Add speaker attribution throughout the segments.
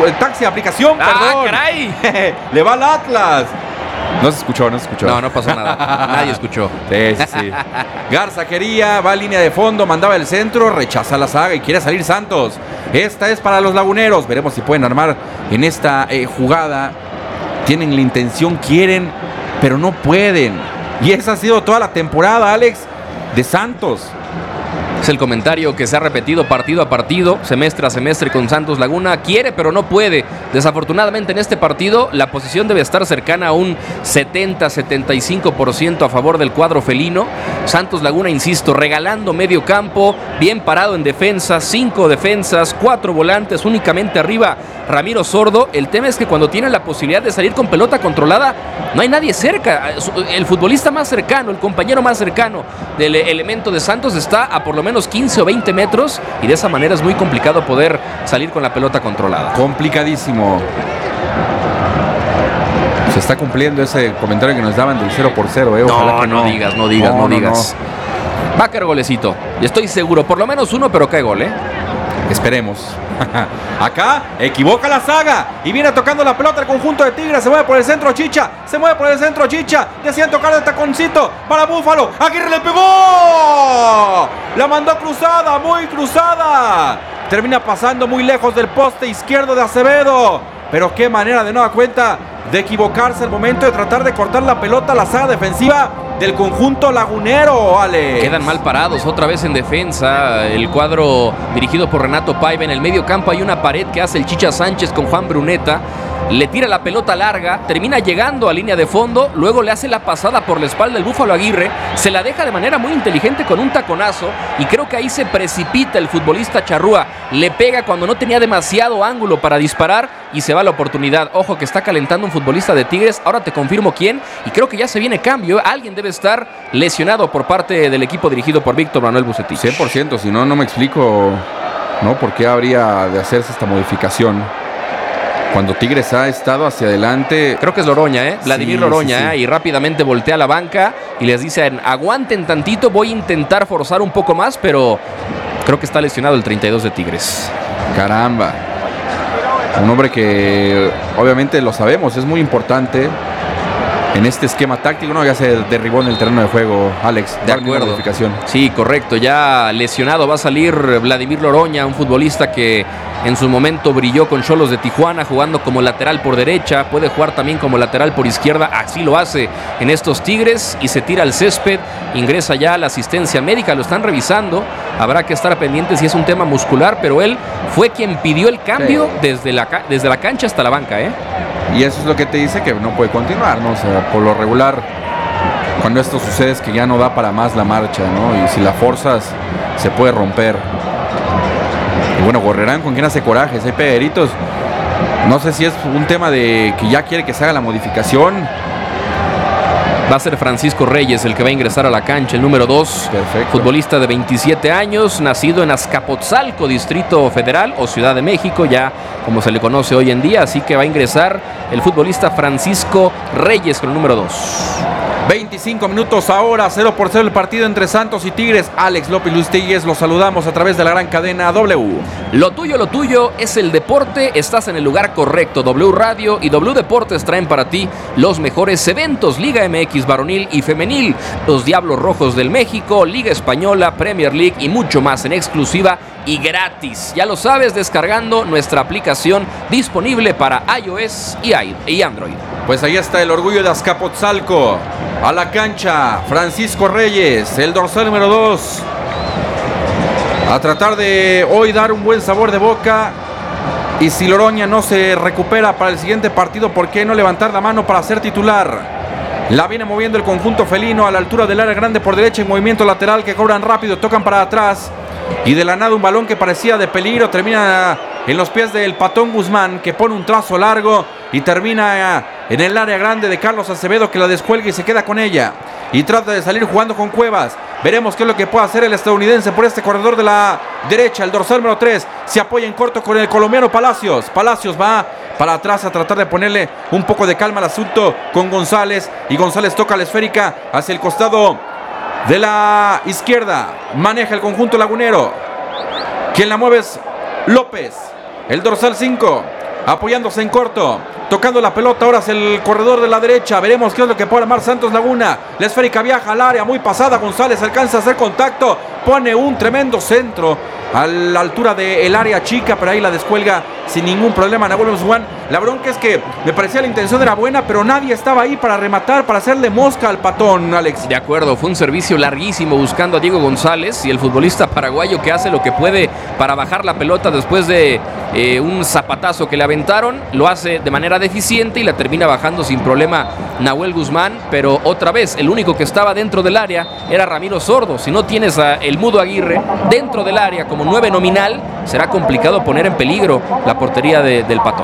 Speaker 1: taxi, aplicación, perdón.
Speaker 2: ¡Caray!
Speaker 1: Le va al Atlas. No se escuchó.
Speaker 2: No pasó nada. Nadie escuchó.
Speaker 1: Sí. Garza quería, va a línea de fondo, mandaba el centro, rechaza la saga y quiere salir Santos. Esta es para los laguneros. Veremos si pueden armar en esta jugada. Tienen la intención, quieren, pero no pueden. Y esa ha sido toda la temporada, Alex, de Santos.
Speaker 2: Es el comentario que se ha repetido partido a partido, semestre a semestre con Santos Laguna. Quiere, pero no puede. Desafortunadamente en este partido la posición debe estar cercana a un 70-75% a favor del cuadro felino. Santos Laguna, insisto, regalando medio campo, bien parado en defensa, 5 defensas, 4 volantes, únicamente arriba Ramiro Sordo. El tema es que cuando tiene la posibilidad de salir con pelota controlada, no hay nadie cerca. El futbolista más cercano, el compañero más cercano del elemento de Santos está a por lo menos 15 o 20 metros y de esa manera es muy complicado poder salir con la pelota controlada.
Speaker 1: Complicadísimo. Se está cumpliendo ese comentario que nos daban del 0-0, Ojalá que
Speaker 2: no digas. Va a caer golecito. Y estoy seguro, por lo menos uno, pero cae gol,
Speaker 1: Esperemos. Acá equivoca la saga y viene tocando la pelota el conjunto de Tigres. Se mueve por el centro Chicha. Decían tocar de taconcito para Búfalo. Aguirre le pegó. La mandó cruzada, muy cruzada. Termina pasando muy lejos del poste izquierdo de Acevedo. Pero qué manera de nueva cuenta de equivocarse al momento de tratar de cortar la pelota a la saga defensiva del conjunto lagunero, Ale.
Speaker 2: Quedan mal parados otra vez en defensa. El cuadro dirigido por Renato Paiva. En el medio campo hay una pared que hace el Chicha Sánchez con Juan Bruneta. Le tira la pelota larga, termina llegando a línea de fondo, luego le hace la pasada por la espalda el Búfalo Aguirre, se la deja de manera muy inteligente con un taconazo y creo que ahí se precipita el futbolista Charrúa, le pega cuando no tenía demasiado ángulo para disparar y se va la oportunidad. Ojo que está calentando un futbolista de Tigres, ahora te confirmo quién y creo que ya se viene cambio, alguien debe estar lesionado por parte del equipo dirigido por Víctor Manuel Bucetich.
Speaker 1: 100%, si no, no me explico, ¿no? ¿Por qué habría de hacerse esta modificación? Cuando Tigres ha estado hacia adelante.
Speaker 2: Creo que es Loroña, Vladimir Loroña, y rápidamente voltea a la banca y les dicen, aguanten tantito, voy a intentar forzar un poco más, pero creo que está lesionado el 32 de Tigres.
Speaker 1: Caramba. Un hombre que obviamente lo sabemos, es muy importante en este esquema táctico, ¿no? Ya se derribó en el terreno de juego, Alex.
Speaker 2: De acuerdo.
Speaker 1: Modificación.
Speaker 2: Sí, correcto. Ya lesionado va a salir Vladimir Loroña, un futbolista que en su momento brilló con Xolos de Tijuana, jugando como lateral por derecha. Puede jugar también como lateral por izquierda. Así lo hace en estos Tigres y se tira al césped. Ingresa ya a la asistencia médica. Lo están revisando. Habrá que estar pendientes si es un tema muscular, pero él fue quien pidió el cambio desde la cancha hasta la banca,
Speaker 1: Y eso es lo que te dice que no puede continuar, ¿no? O sea, por lo regular, cuando esto sucede es que ya no da para más la marcha, ¿no? Y si la forzas, se puede romper. Y bueno, Gorrerán, ¿con quién hace corajes? Hay Pederitos. No sé si es un tema de que ya quiere que se haga la modificación.
Speaker 2: Va a ser Francisco Reyes el que va a ingresar a la cancha, el número 2.
Speaker 1: Perfecto.
Speaker 2: Futbolista de 27 años, nacido en Azcapotzalco, Distrito Federal o Ciudad de México, ya como se le conoce hoy en día. Así que va a ingresar el futbolista Francisco Reyes con el número 2.
Speaker 1: 25 minutos ahora, 0-0 el partido entre Santos y Tigres. Alex López Luis Tigres, los saludamos a través de la gran cadena W.
Speaker 2: Lo tuyo es el deporte, estás en el lugar correcto. W Radio y W Deportes traen para ti los mejores eventos: Liga MX varonil y femenil, los Diablos Rojos del México, Liga Española, Premier League y mucho más en exclusiva y gratis. Ya lo sabes, descargando nuestra aplicación disponible para iOS y Android.
Speaker 1: Pues ahí está el orgullo de Azcapotzalco. A la cancha, Francisco Reyes, el dorsal número 2. A tratar de hoy dar un buen sabor de boca. Y si Loroña no se recupera para el siguiente partido, ¿por qué no levantar la mano para ser titular? La viene moviendo el conjunto felino a la altura del área grande por derecha en movimiento lateral que cobran rápido, tocan para atrás. Y de la nada un balón que parecía de peligro termina en los pies del Patón Guzmán, que pone un trazo largo y termina en el área grande de Carlos Acevedo, que la descuelga y se queda con ella. Y trata de salir jugando con Cuevas. Veremos qué es lo que puede hacer el estadounidense por este corredor de la derecha. El dorsal número 3 se apoya en corto con el colombiano Palacios. Palacios va para atrás a tratar de ponerle un poco de calma al asunto con González. Y González toca la esférica hacia el costado de la izquierda. Maneja el conjunto lagunero. Quien la mueve es López. El dorsal 5. apoyándose en corto, tocando la pelota ahora hacia el corredor de la derecha. Veremos qué es lo que puede armar Santos Laguna. La esférica viaja al área, muy pasada. González alcanza a hacer contacto, pone un tremendo centro a la altura del área chica, pero ahí la descuelga sin ningún problema Nahuel Guzmán. La bronca es que me parecía la intención era buena, pero nadie estaba ahí para rematar, para hacerle mosca al patón, Alex.
Speaker 2: De acuerdo, fue un servicio larguísimo buscando a Diego González, y el futbolista paraguayo que hace lo que puede para bajar la pelota después de un zapatazo que le aventaron, lo hace de manera deficiente y la termina bajando sin problema Nahuel Guzmán. Pero otra vez, el único que estaba dentro del área era Ramiro Sordo. Si no tienes a el Mudo Aguirre dentro del área como 9 nominal, será complicado poner en peligro la portería del patón.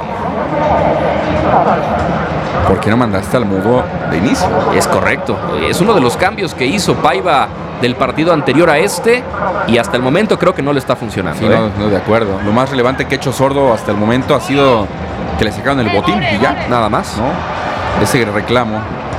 Speaker 1: ¿Por qué no mandaste al Mudo de inicio?
Speaker 2: Es correcto, es uno de los cambios que hizo Paiva del partido anterior a este, y hasta el momento creo que no le está funcionando.
Speaker 1: Sí, no, de acuerdo. Lo más relevante que ha hecho Sordo hasta el momento ha sido que le sacaron el botín y ya, nada más, ¿no? Ese reclamo.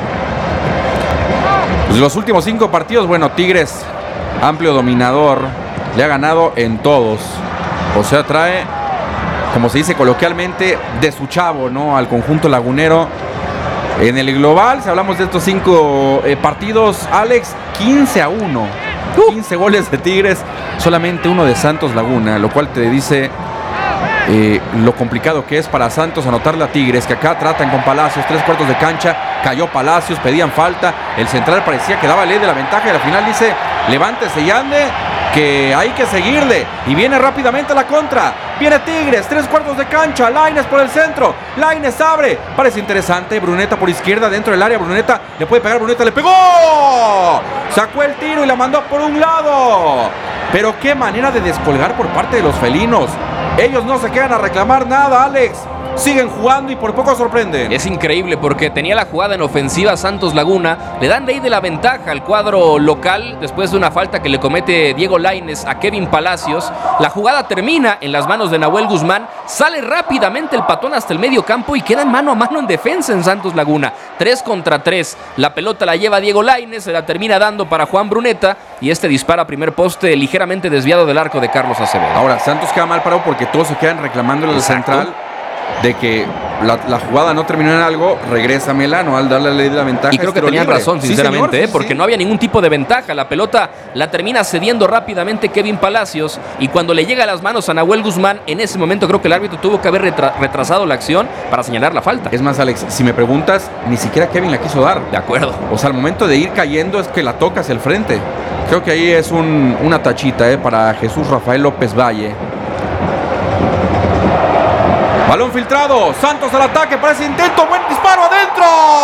Speaker 1: Pues los últimos 5 partidos, bueno, Tigres, amplio dominador, le ha ganado en todos. O sea, trae, como se dice coloquialmente, de su chavo, ¿no? Al conjunto lagunero. En el global, si hablamos de estos 5 partidos, Alex, 15-1. 15 goles de Tigres, solamente 1 de Santos Laguna, lo cual te dice lo complicado que es para Santos anotarle a Tigres, que acá tratan con Palacios, 3/4 de cancha, cayó Palacios, pedían falta, el central parecía que daba ley de la ventaja y al final dice, levántese y ande, que hay que seguirle, y viene rápidamente la contra, viene Tigres, 3/4 de cancha, Lainez por el centro, Lainez abre, parece interesante, Bruneta por izquierda, dentro del área, Bruneta, le puede pegar, Bruneta le pegó, sacó el tiro y la mandó por un lado, pero qué manera de descolgar por parte de los felinos. Ellos no se quedan a reclamar nada, Alex. Siguen jugando y por poco sorprenden.
Speaker 2: Es increíble porque tenía la jugada en ofensiva Santos Laguna. Le dan de ahí de la ventaja al cuadro local después de una falta que le comete Diego Lainez a Kevin Palacios. La jugada termina en las manos de Nahuel Guzmán. Sale rápidamente el patón hasta el medio campo y queda mano a mano en defensa en Santos Laguna. 3 contra 3. La pelota la lleva Diego Lainez, se la termina dando para Juan Bruneta y este dispara a primer poste ligeramente desviado del arco de Carlos Acevedo.
Speaker 1: Ahora, Santos queda mal parado porque todos se quedan reclamándole al central de que la jugada no terminó en algo, regresa Melano al darle la ley de la ventaja.
Speaker 2: Y creo que tenían razón, sinceramente, sí, señor, porque no había ningún tipo de ventaja. La pelota la termina cediendo rápidamente Kevin Palacios y cuando le llega a las manos a Nahuel Guzmán, en ese momento creo que el árbitro tuvo que haber retrasado la acción para señalar la falta.
Speaker 1: Es más, Alex, si me preguntas, ni siquiera Kevin la quiso dar.
Speaker 2: De acuerdo.
Speaker 1: O sea, al momento de ir cayendo es que la toca hacia el frente. Creo que ahí es una tachita para Jesús Rafael López Valle. Balón filtrado, Santos al ataque, parece intento, buen disparo adentro.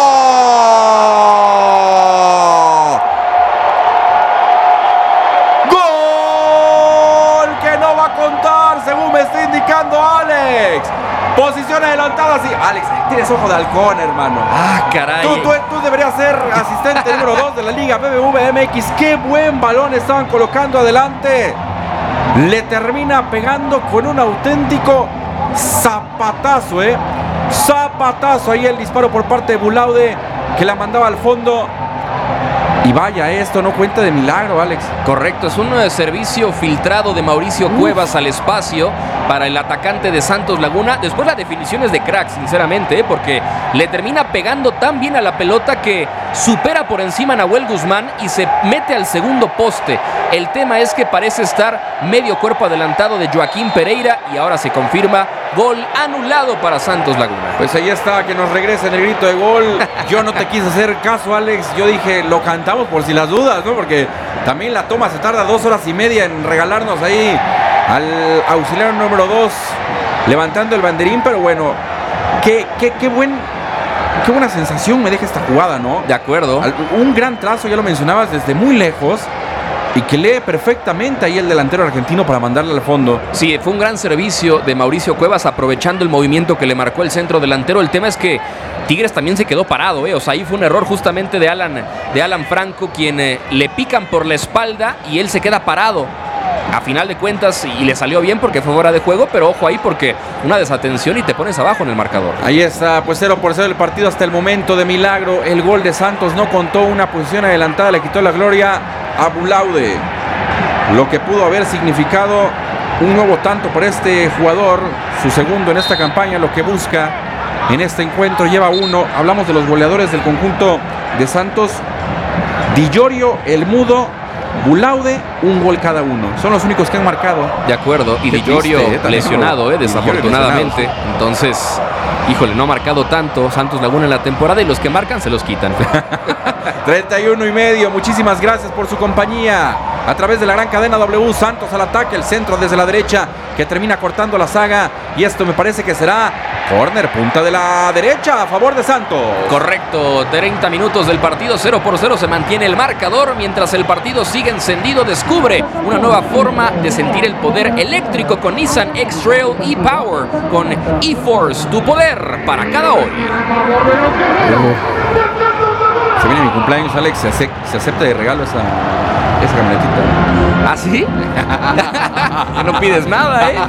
Speaker 1: Gol que no va a contar, según me está indicando Alex. Posición adelantada, sí. Alex, tienes ojo de halcón, hermano.
Speaker 2: Ah, caray.
Speaker 1: Tú deberías ser asistente número 2 de la Liga BBVA MX. Qué buen balón estaban colocando adelante. Le termina pegando con un auténtico zapatazo, zapatazo. Ahí el disparo por parte de Bulaude que la mandaba al fondo. Y vaya, esto no cuenta de milagro, Alex.
Speaker 2: Correcto, es un servicio filtrado de Mauricio Cuevas al espacio para el atacante de Santos Laguna. Después la definición es de crack, sinceramente, porque le termina pegando tan bien a la pelota que supera por encima a Nahuel Guzmán y se mete al segundo poste. El tema es que parece estar medio cuerpo adelantado de Joaquín Pereira y ahora se confirma gol anulado para Santos Laguna.
Speaker 1: Pues ahí está, que nos regresen el grito de gol. Yo no te quise hacer caso, Alex. Yo dije, lo cantamos por si las dudas, ¿no? Porque también la toma se tarda 2 horas y media en regalarnos ahí al auxiliar número 2 levantando el banderín, pero bueno, qué buena sensación me deja esta jugada, ¿no?
Speaker 2: De acuerdo.
Speaker 1: Un gran trazo, ya lo mencionabas, desde muy lejos. Y que lee perfectamente ahí el delantero argentino para mandarle al fondo.
Speaker 2: Sí, fue un gran servicio de Mauricio Cuevas aprovechando el movimiento que le marcó el centro delantero. El tema es que Tigres también se quedó parado, O sea, ahí fue un error justamente de Alan Franco, quien le pican por la espalda y él se queda parado. A final de cuentas, y le salió bien porque fue fuera de juego, pero ojo ahí porque una desatención y te pones abajo en el marcador.
Speaker 1: Ahí está, pues 0-0 el partido hasta el momento. De milagro, el gol de Santos no contó, una posición adelantada le quitó la gloria a Bulaude, lo que pudo haber significado un nuevo tanto por este jugador, su segundo en esta campaña, lo que busca en este encuentro. Lleva uno. Hablamos de los goleadores del conjunto de Santos. Di Llorio, El Mudo, Bulaude, un gol cada uno. Son los únicos que han marcado.
Speaker 2: De acuerdo. Y Di Llorio lesionado, desafortunadamente. Entonces, híjole, no ha marcado tanto Santos Laguna en la temporada y los que marcan se los quitan.
Speaker 1: 31.5. Muchísimas gracias por su compañía. A través de la gran cadena W, Santos al ataque, el centro desde la derecha que termina cortando la saga. Y esto me parece que será córner, punta de la derecha a favor de Santos.
Speaker 2: Correcto, 30 minutos del partido, 0-0 se mantiene el marcador. Mientras el partido sigue encendido, descubre una nueva forma de sentir el poder eléctrico con Nissan X-Trail e-Power. Con e-Force, tu poder para cada hoy.
Speaker 1: Se viene mi cumpleaños, Alex. Se acepta de regalo esa camionetita.
Speaker 2: ¿Ah, sí? No pides nada, ¿eh?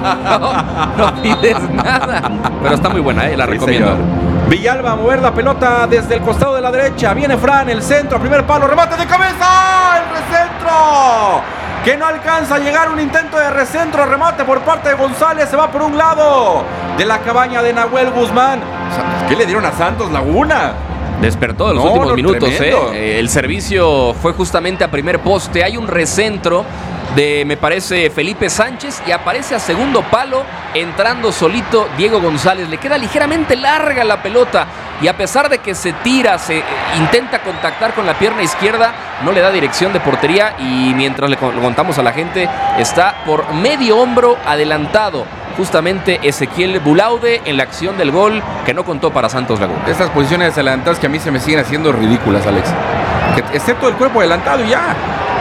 Speaker 2: No pides nada. Pero está muy buena, la recomiendo.
Speaker 1: Señor. Villalba a mover la pelota desde el costado de la derecha. Viene Fran, el centro, primer palo, remate de cabeza. El recentro. Que no alcanza a llegar, un intento de recentro, remate por parte de González. Se va por un lado de la cabaña de Nahuel Guzmán. ¿Qué le dieron a Santos Laguna?
Speaker 2: Despertó en los últimos minutos, el servicio fue justamente a primer poste. Hay un recentro de, me parece, Felipe Sánchez y aparece a segundo palo entrando solito Diego González. Le queda ligeramente larga la pelota y a pesar de que se tira, se intenta contactar con la pierna izquierda, no le da dirección de portería y mientras le contamos a la gente, está por medio hombro adelantado. Justamente Ezequiel Bulaude en la acción del gol que no contó para Santos Laguna.
Speaker 1: Estas posiciones adelantadas que a mí se me siguen haciendo ridículas, Alex. Excepto el cuerpo adelantado y ya.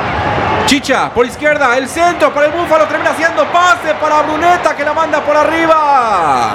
Speaker 1: Chicha por izquierda, el centro para el Búfalo, termina haciendo pase para Bruneta que la manda por arriba.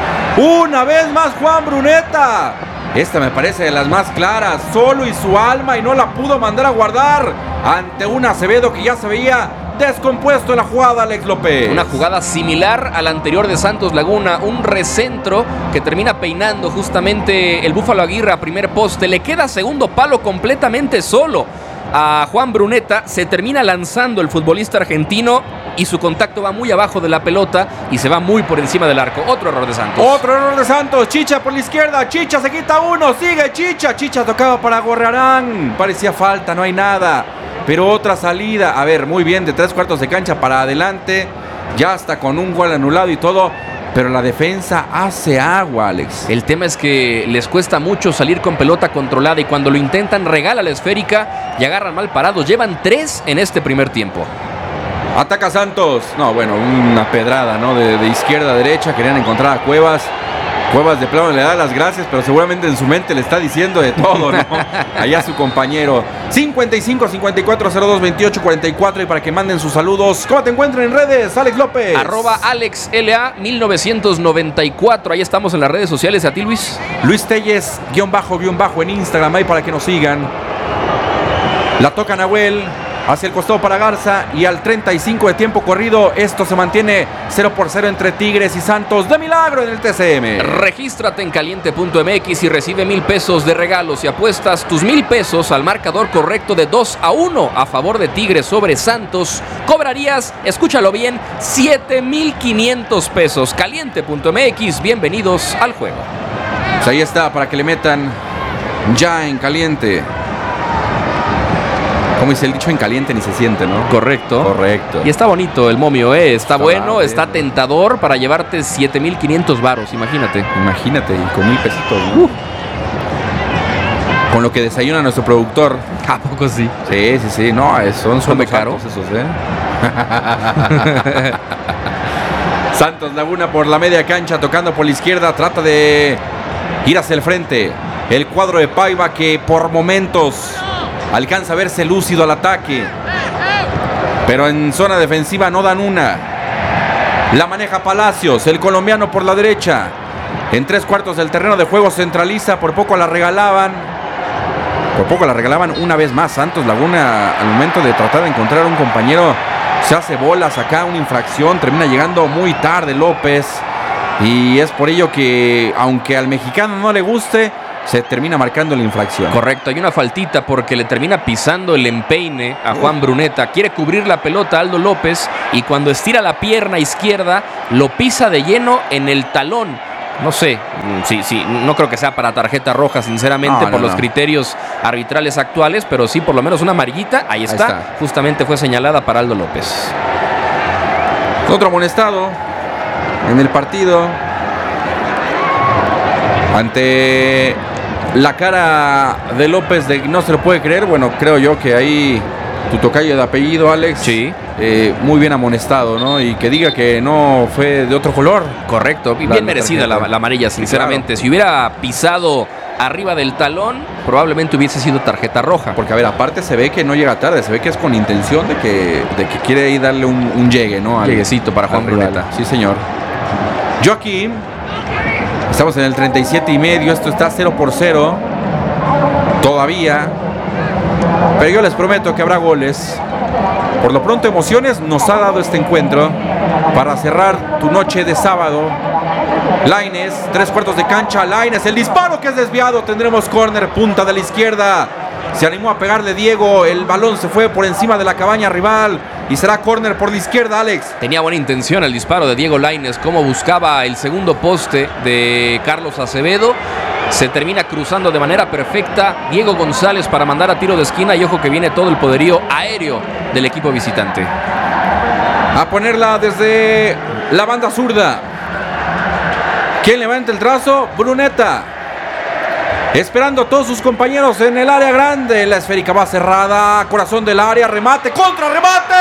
Speaker 1: Una vez más Juan Bruneta. Esta me parece de las más claras, solo y su alma y no la pudo mandar a guardar ante un Acevedo que ya se veía descompuesto en la jugada, Alex López.
Speaker 2: Una jugada similar a la anterior de Santos Laguna, un recentro que termina peinando justamente el Búfalo Aguirre a primer poste, le queda segundo palo completamente solo a Juan Bruneta, se termina lanzando el futbolista argentino y su contacto va muy abajo de la pelota y se va muy por encima del arco. Otro error de Santos.
Speaker 1: Otro error de Santos. Chicha por la izquierda. Chicha se quita uno. Sigue Chicha. Chicha tocaba para Gorrarán. Parecía falta, no hay nada. Pero otra salida. A ver, muy bien, de 3/4 de cancha para adelante. Ya hasta con un gol anulado y todo. Pero la defensa hace agua, Alex.
Speaker 2: El tema es que les cuesta mucho salir con pelota controlada y cuando lo intentan regala la esférica y agarran mal parados. Llevan 3 en este primer tiempo.
Speaker 1: Ataca Santos. No, bueno, una pedrada, ¿no? De izquierda a derecha. Querían encontrar a Cuevas. Cuevas de plano le da las gracias, pero seguramente en su mente le está diciendo de todo, ¿no? Allá su compañero. 55 54 02 28 44 y para que manden sus saludos. ¿Cómo te encuentran en redes, Alex López?
Speaker 2: @AlexLA 1994. Ahí estamos en las redes sociales. ¿A ti, Luis?
Speaker 1: Luis Telles, _, en Instagram, ahí para que nos sigan. La toca Nahuel. Hacia el costado para Garza y al 35 de tiempo corrido esto se mantiene 0-0 entre Tigres y Santos de milagro en el TCM.
Speaker 2: Regístrate en caliente.mx y recibe 1,000 pesos de regalos y apuestas tus 1,000 pesos al marcador correcto de 2-1 a favor de Tigres sobre Santos. Cobrarías, escúchalo bien, 7,500 pesos. Caliente.mx, bienvenidos al juego.
Speaker 1: Pues ahí está, para que le metan ya en caliente. Como dice el dicho, en caliente ni se siente, ¿no?
Speaker 2: Correcto.
Speaker 1: Correcto.
Speaker 2: Y está bonito el momio, está bueno, está tentador para llevarte 7,500 varos, imagínate.
Speaker 1: Imagínate, y con 1,000 pesitos, ¿no? Con lo que desayuna nuestro productor.
Speaker 2: ¿A poco sí?
Speaker 1: Sí, no, son
Speaker 2: sueldos caros
Speaker 1: esos, Santos Laguna por la media cancha, tocando por la izquierda, trata de ir hacia el frente. El cuadro de Paiva que por momentos alcanza a verse lúcido al ataque, pero en zona defensiva no dan una. La maneja Palacios, el colombiano por la derecha. En 3/4 del terreno de juego centraliza, por poco la regalaban una vez más. Santos Laguna, al momento de tratar de encontrar a un compañero, se hace bolas acá, una infracción, termina llegando muy tarde López. Y es por ello que, aunque al mexicano no le guste, se termina marcando la infracción.
Speaker 2: Correcto, hay una faltita porque le termina pisando el empeine a Juan Bruneta. Quiere cubrir la pelota Aldo López y cuando estira la pierna izquierda lo pisa de lleno en el talón. No sé, sí, no creo que sea para tarjeta roja, sinceramente, por los criterios arbitrales actuales, pero sí por lo menos una amarillita, ahí está. Justamente fue señalada para Aldo López.
Speaker 1: Otro amonestado en el partido. Ante la cara de López de no se lo puede creer. Bueno, creo yo que ahí tu tocayo de apellido, Alex.
Speaker 2: Sí.
Speaker 1: Muy bien amonestado, ¿no? Y que diga que no fue de otro color.
Speaker 2: Correcto, bien merecida la amarilla, sinceramente. Claro. Si hubiera pisado arriba del talón, probablemente hubiese sido tarjeta roja.
Speaker 1: Porque, a ver, aparte se ve que no llega tarde, se ve que es con intención de que quiere ahí darle un llegue, ¿no?
Speaker 2: Lleguecito para Juan Bruneta.
Speaker 1: Sí, señor. Joaquín. Estamos en el 37.5, esto está 0-0 todavía, pero yo les prometo que habrá goles. Por lo pronto, emociones nos ha dado este encuentro para cerrar tu noche de sábado. Lainez, 3/4 de cancha, Lainez, el disparo que es desviado, tendremos córner, punta de la izquierda. Se animó a pegarle Diego, el balón se fue por encima de la cabaña rival y será córner por la izquierda, Alex.
Speaker 2: Tenía buena intención el disparo de Diego Lainez, como buscaba el segundo poste de Carlos Acevedo. Se termina cruzando de manera perfecta Diego González para mandar a tiro de esquina y ojo que viene todo el poderío aéreo del equipo visitante.
Speaker 1: A ponerla desde la banda zurda. ¿Quién levanta el trazo? Bruneta. Esperando a todos sus compañeros en el área grande. La esférica va cerrada. Corazón del área. Remate. ¡Contra remate!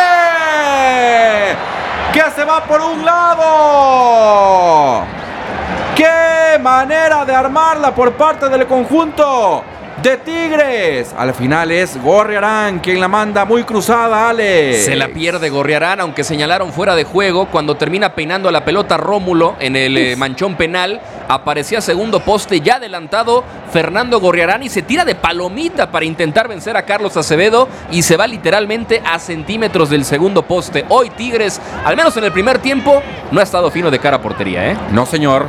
Speaker 1: Que se va por un lado. ¡Qué manera de armarla por parte del conjunto de Tigres! Al final es Gorriarán quien la manda muy cruzada, Alex.
Speaker 2: Se la pierde Gorriarán, aunque señalaron fuera de juego. Cuando termina peinando la pelota Rómulo en el manchón penal, aparecía segundo poste ya adelantado Fernando Gorriarán y se tira de palomita para intentar vencer a Carlos Acevedo y se va literalmente a centímetros del segundo poste. Hoy Tigres, al menos en el primer tiempo, no ha estado fino de cara a portería, ¿eh?
Speaker 1: No, señor.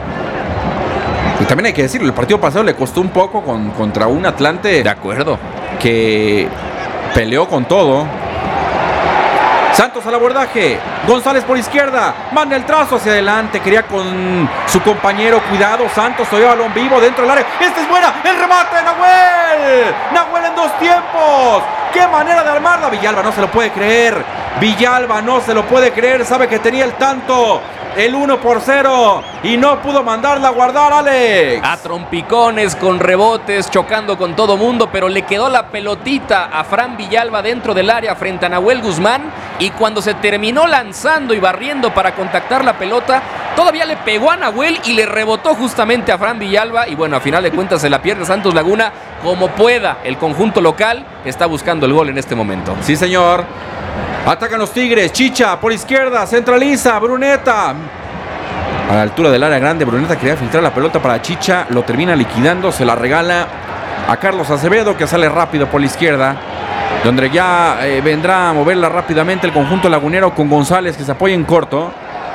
Speaker 1: Y también hay que decirlo, el partido pasado le costó un poco contra un Atlante.
Speaker 2: De acuerdo.
Speaker 1: Que peleó con todo. Santos al abordaje. González por izquierda. Manda el trazo hacia adelante. Quería con su compañero. Cuidado. Santos todavía balón vivo dentro del área. Esta es buena. El remate de Nahuel. Nahuel en 2 tiempos. Qué manera de armarla. Villalba no se lo puede creer. Villalba no se lo puede creer. Sabe que tenía el tanto. El 1-0 y no pudo mandarla a guardar, Alex.
Speaker 2: A trompicones, con rebotes, chocando con todo mundo, pero le quedó la pelotita a Fran Villalba dentro del área frente a Nahuel Guzmán y cuando se terminó lanzando y barriendo para contactar la pelota, todavía le pegó a Nahuel y le rebotó justamente a Fran Villalba y bueno, a final de cuentas se la pierde Santos Laguna como pueda. El conjunto local está buscando el gol en este momento.
Speaker 1: Sí, señor. Atacan los Tigres. Chicha por izquierda. Centraliza. Bruneta. A la altura del área grande. Bruneta quería filtrar la pelota para Chicha. Lo termina liquidando. Se la regala a Carlos Acevedo, que sale rápido por la izquierda. Donde ya vendrá a moverla rápidamente el conjunto lagunero con González, que se apoya en corto.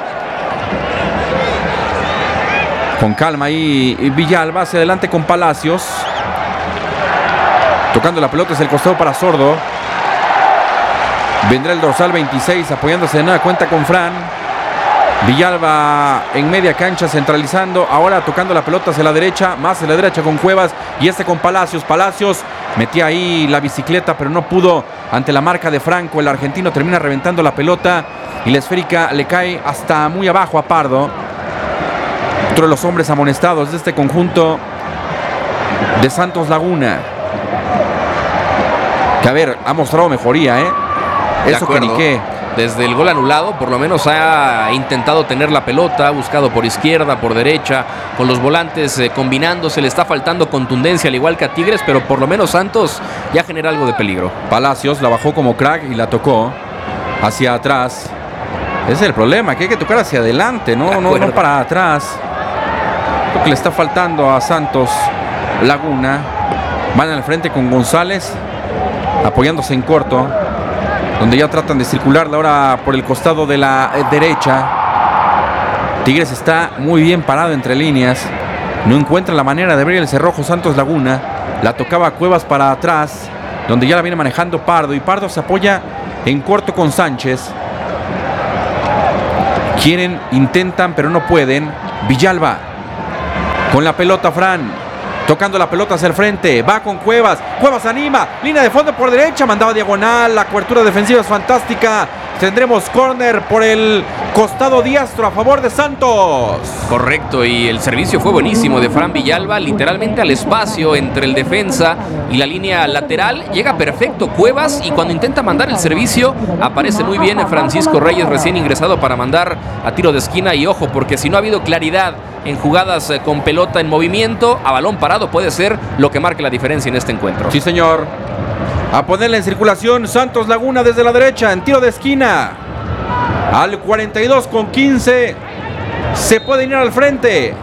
Speaker 1: Con calma ahí Villalba. Hacia adelante con Palacios. Tocando la pelota es el costado para Sordo. Vendrá el dorsal 26 apoyándose de nueva cuenta con Fran. Villalba en media cancha centralizando. Ahora tocando la pelota hacia la derecha. Más hacia la derecha con Cuevas. Y con Palacios. Palacios metía ahí la bicicleta pero no pudo ante la marca de Franco. El argentino termina reventando la pelota. Y la esférica le cae hasta muy abajo a Pardo. Otro de los hombres amonestados de este conjunto de Santos Laguna. Que a ver, ha mostrado mejoría, ¿eh? Eso que ni qué.
Speaker 2: Desde el gol anulado, por lo menos ha intentado tener la pelota, ha buscado por izquierda, por derecha, con los volantes combinándose. Le está faltando contundencia, al igual que a Tigres, pero por lo menos Santos ya genera algo de peligro.
Speaker 1: Palacios la bajó como crack y la tocó hacia atrás. Ese es el problema, que hay que tocar hacia adelante, no para atrás. Lo que le está faltando a Santos Laguna. Van al frente con González, apoyándose en corto. Donde ya tratan de circularla ahora por el costado de la derecha. Tigres está muy bien parado entre líneas. No encuentra la manera de abrir el cerrojo Santos Laguna. La tocaba Cuevas para atrás, donde ya la viene manejando Pardo. Y Pardo se apoya en corto con Sánchez. Quieren, intentan, pero no pueden. Villalba con la pelota, Fran. Tocando la pelota hacia el frente. Va con Cuevas. Cuevas anima. Línea de fondo por derecha. Mandaba diagonal. La cobertura defensiva es fantástica. Tendremos córner por el costado diestro a favor de Santos.
Speaker 2: Correcto, y el servicio fue buenísimo de Fran Villalba, literalmente al espacio entre el defensa y la línea lateral. Llega perfecto Cuevas y cuando intenta mandar el servicio aparece muy bien Francisco Reyes, recién ingresado para mandar a tiro de esquina. Y ojo, porque si no ha habido claridad en jugadas con pelota en movimiento, a balón parado puede ser lo que marque la diferencia en este encuentro.
Speaker 1: Sí, señor. A ponerla en circulación Santos Laguna desde la derecha en tiro de esquina. Al 42 con 15. Se pueden ir al frente.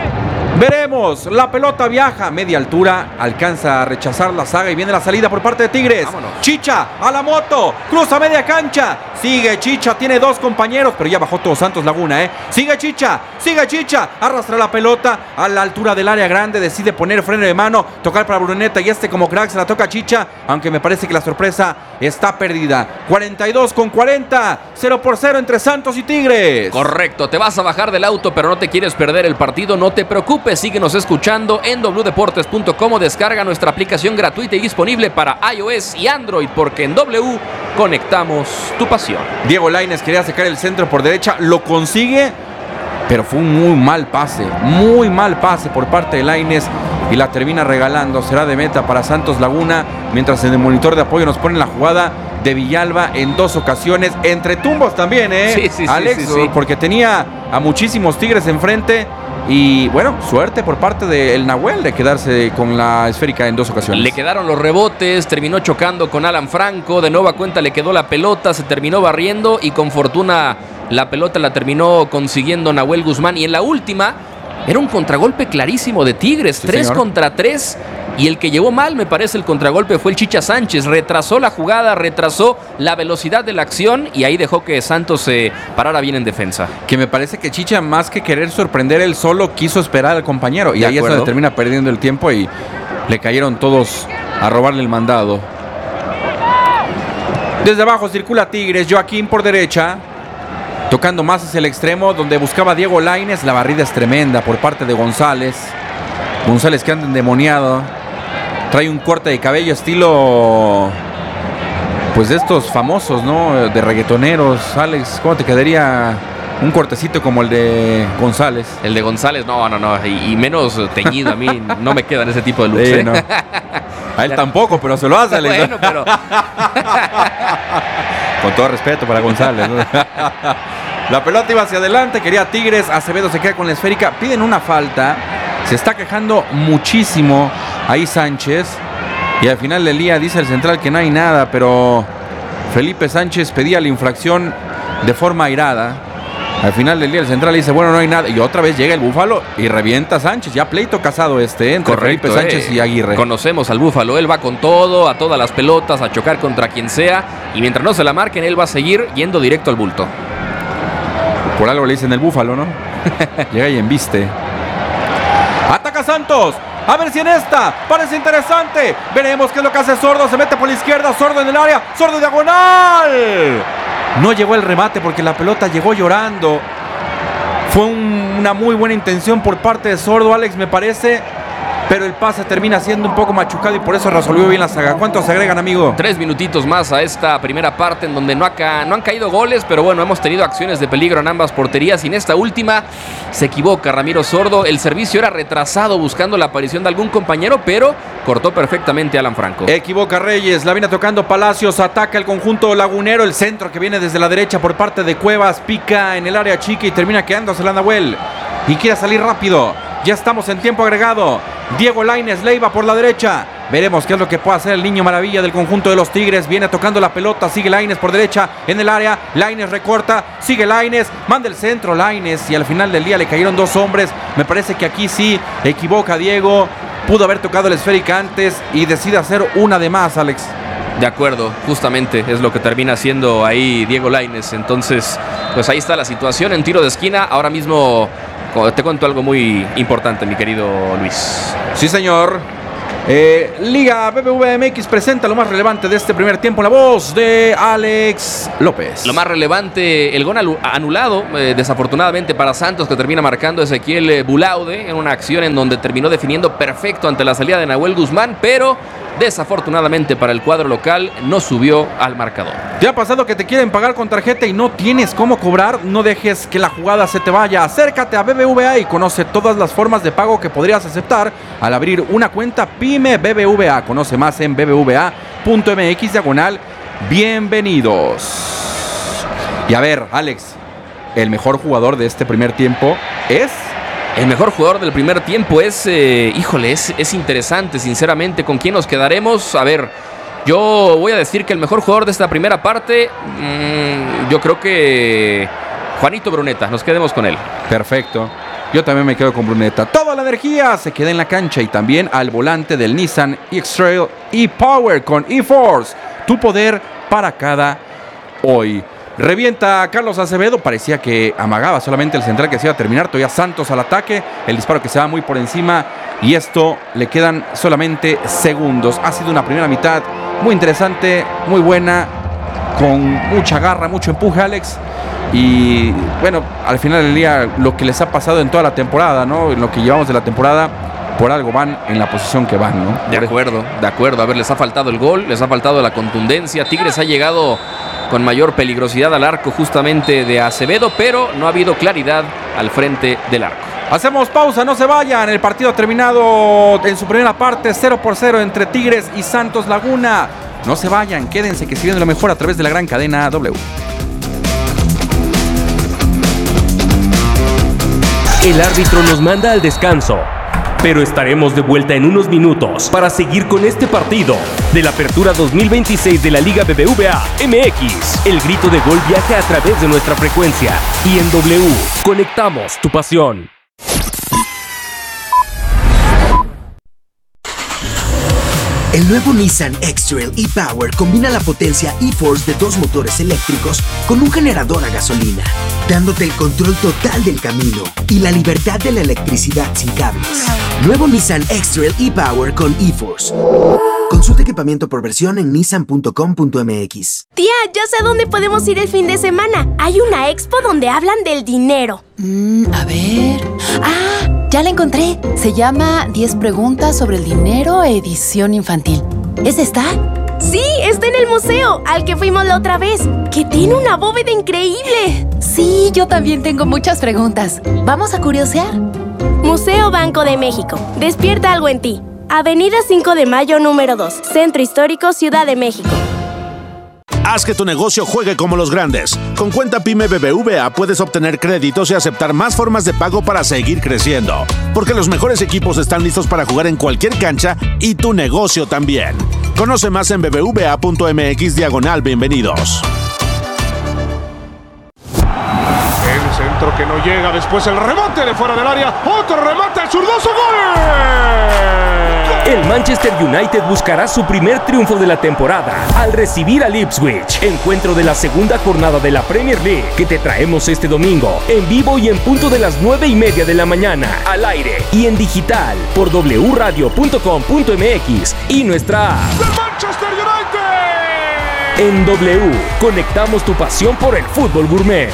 Speaker 1: Veremos. La pelota viaja a media altura. Alcanza a rechazar la saga y viene la salida por parte de Tigres.
Speaker 2: Vámonos.
Speaker 1: Chicha a la moto. Cruza media cancha. Sigue Chicha. Tiene dos compañeros, pero ya bajó todo Santos Laguna, Sigue Chicha. Sigue Chicha. Arrastra la pelota a la altura del área grande. Decide poner freno de mano. Tocar para Bruneta y como crack se la toca a Chicha. Aunque me parece que la sorpresa está perdida. 42 con 40. 0-0 entre Santos y Tigres.
Speaker 2: Correcto. Te vas a bajar del auto, pero no te quieres perder el partido. No te preocupes. Síguenos escuchando en wdeportes.com o descarga nuestra aplicación gratuita y disponible para iOS y Android, porque en W conectamos tu pasión.
Speaker 1: Diego Lainez quería sacar el centro por derecha, lo consigue, pero fue un muy mal pase por parte de Lainez y la termina regalando. Será de meta para Santos Laguna, mientras en el monitor de apoyo nos ponen la jugada de Villalba en dos ocasiones, entre tumbos también,
Speaker 2: Sí,
Speaker 1: Alex,
Speaker 2: sí.
Speaker 1: Porque tenía a muchísimos Tigres enfrente. Y bueno, suerte por parte del Nahuel de quedarse con la esférica en dos ocasiones.
Speaker 2: Le quedaron los rebotes, terminó chocando con Alan Franco, de nueva cuenta le quedó la pelota, se terminó barriendo y con fortuna la pelota la terminó consiguiendo Nahuel Guzmán. Y en la última era un contragolpe clarísimo de Tigres,
Speaker 1: Sí,
Speaker 2: 3
Speaker 1: señor.
Speaker 2: contra 3. Y el que llevó mal, me parece, el contragolpe fue el Chicha Sánchez. Retrasó la jugada, retrasó la velocidad de la acción y ahí dejó que Santos se parara bien en defensa.
Speaker 1: Que me parece que Chicha, más que querer sorprender él solo, quiso esperar al compañero. Y
Speaker 2: De
Speaker 1: ahí es
Speaker 2: acuerdo.
Speaker 1: donde termina perdiendo el tiempo y le cayeron todos a robarle el mandado. Desde abajo circula Tigres, Joaquín por derecha, tocando más hacia el extremo, donde buscaba Diego Lainez. La barrida es tremenda por parte de González. González que anda endemoniado. Trae un corte de cabello estilo, pues de estos famosos, ¿no? De reggaetoneros. Alex, ¿cómo te quedaría un cortecito como el de González?
Speaker 2: El de González, no, y menos teñido. A mí no me quedan ese tipo de looks.
Speaker 1: Sí, ¿no? A él tampoco, pero se lo hace, Alex.
Speaker 2: Bueno, pero
Speaker 1: Con todo respeto para González, ¿no? La pelota iba hacia adelante, quería Tigres. Acevedo se queda con la esférica. Piden una falta. Se está quejando muchísimo ahí Sánchez. Y al final del día dice el central que no hay nada, pero Felipe Sánchez pedía la infracción de forma airada. Al final del día el central dice, bueno, no hay nada. Y otra vez llega el Búfalo y revienta a Sánchez. Ya pleito casado entre
Speaker 2: correcto,
Speaker 1: Felipe Sánchez y Aguirre.
Speaker 2: Conocemos al Búfalo, él va con todo, a todas las pelotas, a chocar contra quien sea. Y mientras no se la marquen, él va a seguir yendo directo al bulto.
Speaker 1: Por algo le dicen el Búfalo, ¿no? Llega y embiste. Ataca Santos. A ver si en esta parece interesante. Veremos qué es lo que hace Sordo. Se mete por la izquierda. Sordo en el área. Sordo diagonal. No llegó el remate porque la pelota llegó llorando. Fue una muy buena intención por parte de Sordo, Alex, me parece. Pero el pase termina siendo un poco machucado y por eso resolvió bien la saga. ¿Cuántos se agregan, amigo?
Speaker 2: 3 minutitos más a esta primera parte en donde no han caído goles, pero bueno, hemos tenido acciones de peligro en ambas porterías y en esta última se equivoca Ramiro Sordo. El servicio era retrasado buscando la aparición de algún compañero, pero cortó perfectamente a Alan Franco.
Speaker 1: Equivoca Reyes, la viene tocando Palacios, ataca el conjunto lagunero, el centro que viene desde la derecha por parte de Cuevas, pica en el área chica y termina quedándose la Nahuel. Y quiere salir rápido, ya estamos en tiempo agregado. Diego Lainez, Leiva por la derecha. Veremos qué es lo que puede hacer el niño maravilla del conjunto de los Tigres. Viene tocando la pelota, sigue Lainez por derecha en el área. Lainez recorta, sigue Lainez, manda el centro Lainez y al final del día le cayeron dos hombres. Me parece que aquí sí equivoca Diego. Pudo haber tocado la esférica antes y decide hacer una de más, Alex.
Speaker 2: De acuerdo, justamente es lo que termina haciendo ahí Diego Lainez. Entonces, pues ahí está la situación en tiro de esquina. Ahora mismo te cuento algo muy importante, mi querido Luis.
Speaker 1: Sí, señor. Liga BBVA MX presenta lo más relevante de este primer tiempo. La voz de Alex López.
Speaker 2: Lo más relevante, el gol anulado, desafortunadamente para Santos, que termina marcando Ezequiel Bulaude en una acción en donde terminó definiendo perfecto ante la salida de Nahuel Guzmán, pero desafortunadamente para el cuadro local no subió al marcador.
Speaker 1: ¿Te ha pasado que te quieren pagar con tarjeta y no tienes cómo cobrar? No dejes que la jugada se te vaya. Acércate a BBVA y conoce todas las formas de pago que podrías aceptar al abrir una cuenta PYME BBVA. Conoce más en bbva.mx/bienvenidos. Y a ver, Alex, el mejor jugador de este primer tiempo es...
Speaker 2: El mejor jugador del primer tiempo es, es interesante, sinceramente, ¿con quién nos quedaremos? A ver, yo voy a decir que el mejor jugador de esta primera parte, yo creo que Juanito Bruneta, nos quedemos con él.
Speaker 1: Perfecto, yo también me quedo con Bruneta. Toda la energía se queda en la cancha y también al volante del Nissan X-Trail e-Power con e-Force, tu poder para cada hoy. Revienta Carlos Acevedo, parecía que amagaba solamente el central que se iba a terminar, todavía Santos al ataque, el disparo que se va muy por encima y esto le quedan solamente segundos. Ha sido una primera mitad muy interesante, muy buena, con mucha garra, mucho empuje, Alex, y bueno, al final del día lo que les ha pasado en toda la temporada, ¿no? En lo que llevamos de la temporada, por algo van en la posición que van, ¿no?
Speaker 2: De acuerdo, a ver, les ha faltado el gol, les ha faltado la contundencia. Tigres ha llegado con mayor peligrosidad al arco justamente de Acevedo, pero no ha habido claridad al frente del arco.
Speaker 1: Hacemos pausa, no se vayan. El partido ha terminado en su primera parte 0-0 entre Tigres y Santos Laguna. No se vayan, quédense que se viene lo mejor a través de la gran cadena W.
Speaker 3: El árbitro nos manda al descanso, pero estaremos de vuelta en unos minutos para seguir con este partido de la Apertura 2026 de la Liga BBVA MX. El grito de gol viaja a través de nuestra frecuencia y en W conectamos tu pasión.
Speaker 4: El nuevo Nissan X-Trail e-Power combina la potencia e-Force de 2 motores eléctricos con un generador a gasolina, dándote el control total del camino y la libertad de la electricidad sin cables. Nuevo Nissan X-Trail e-Power con e-Force. Consulta equipamiento por versión en nissan.com.mx.
Speaker 5: Tía, ya sé a dónde podemos ir el fin de semana. Hay una expo donde hablan del dinero.
Speaker 6: A ver... ya la encontré. Se llama 10 preguntas sobre el dinero, edición infantil. ¿Es esta?
Speaker 5: Sí, está en el museo, al que fuimos la otra vez, que tiene una bóveda increíble.
Speaker 6: Sí, yo también tengo muchas preguntas. ¿Vamos a curiosear?
Speaker 5: Museo Banco de México. Despierta algo en ti. Avenida 5 de Mayo, número 2. Centro Histórico, Ciudad de México.
Speaker 7: Haz que tu negocio juegue como los grandes. Con cuenta PYME BBVA puedes obtener créditos y aceptar más formas de pago para seguir creciendo. Porque los mejores equipos están listos para jugar en cualquier cancha y tu negocio también. Conoce más en bbva.mx/bienvenidos.
Speaker 8: El centro que no llega, después el remate de fuera del área. Otro remate al zurdoso, ¡gol!
Speaker 3: El Manchester United buscará su primer triunfo de la temporada al recibir al Ipswich. Encuentro de la segunda jornada de la Premier League que te traemos este domingo en vivo y en punto de las 9:30 de la mañana, al aire y en digital por wradio.com.mx y nuestra app.
Speaker 8: ¡The Manchester United!
Speaker 3: En W, conectamos tu pasión por el fútbol gourmet.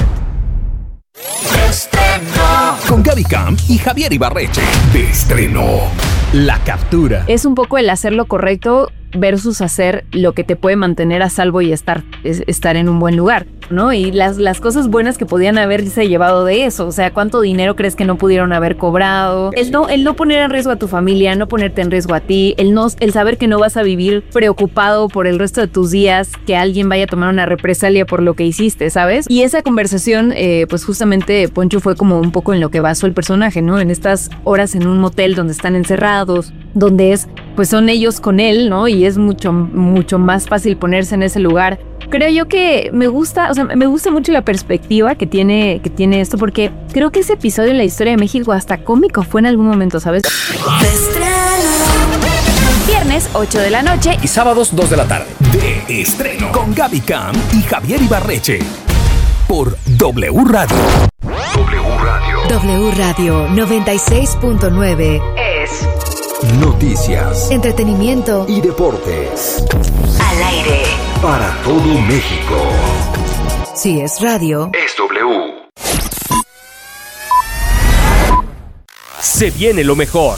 Speaker 9: Con Gaby Camp y Javier Ibarreche. De estreno. La captura.
Speaker 10: Es un poco el hacer lo correcto versus hacer lo que te puede mantener a salvo y estar en un buen lugar, ¿no? Y las cosas buenas que podían haberse llevado de eso, o sea, ¿cuánto dinero crees que no pudieron haber cobrado? El no poner en riesgo a tu familia, no ponerte en riesgo a ti, el saber que no vas a vivir preocupado por el resto de tus días, que alguien vaya a tomar una represalia por lo que hiciste, ¿sabes? Y esa conversación, pues justamente Poncho fue como un poco en lo que basó el personaje, ¿no? En estas horas en un motel donde están encerrados, donde pues son ellos con él, ¿no? Y es mucho más fácil ponerse en ese lugar. Creo yo que me gusta mucho la perspectiva que tiene esto, porque creo que ese episodio en la historia de México hasta cómico fue en algún momento, ¿sabes? Viernes 8 de la noche
Speaker 9: y sábados 2 de la tarde. De estreno. Con Gaby Camp y Javier Ibarreche. Por W Radio. W Radio.
Speaker 11: W Radio 96.9 es
Speaker 12: noticias,
Speaker 11: entretenimiento
Speaker 12: y deportes.
Speaker 11: Al aire.
Speaker 12: Para todo México.
Speaker 11: Si es radio,
Speaker 12: es W.
Speaker 3: Se viene lo mejor.